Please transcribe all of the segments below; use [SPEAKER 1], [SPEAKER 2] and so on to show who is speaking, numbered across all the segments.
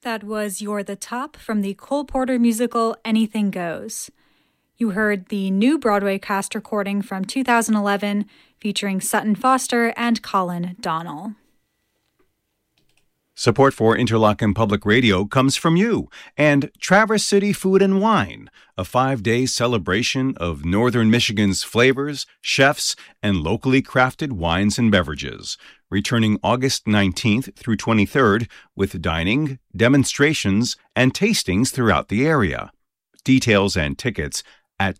[SPEAKER 1] That was You're the Top from the Cole Porter musical Anything Goes. You heard the new Broadway cast recording from 2011 featuring Sutton Foster and Colin Donnell.
[SPEAKER 2] Support for Interlochen Public Radio comes from you and Traverse City Food and Wine, a 5-day celebration of Northern Michigan's flavors, chefs, and locally crafted wines and beverages, returning August 19th through 23rd with dining, demonstrations, and tastings throughout the area. Details and tickets at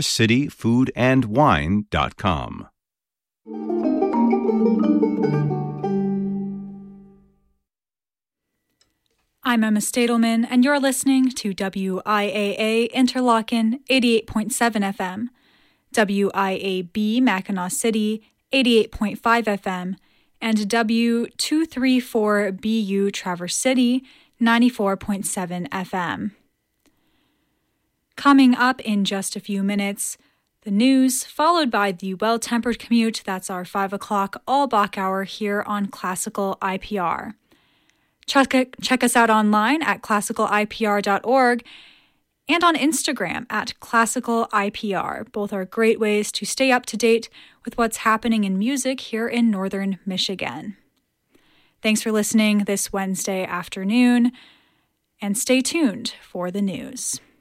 [SPEAKER 2] traversecityfoodandwine.com.
[SPEAKER 1] I'm Emma Stadelman, and you're listening to WIAA Interlochen 88.7 FM, WIAB Mackinac City 88.5 FM, and W234BU Traverse City 94.7 FM. Coming up in just a few minutes, the news, followed by the Well-Tempered Commute. That's our 5 o'clock all-block hour here on Classical IPR. Check us out online at classicalipr.org and on Instagram at classicalipr. Both are great ways to stay up to date with what's happening in music here in Northern Michigan. Thanks for listening this Wednesday afternoon, and stay tuned for the news.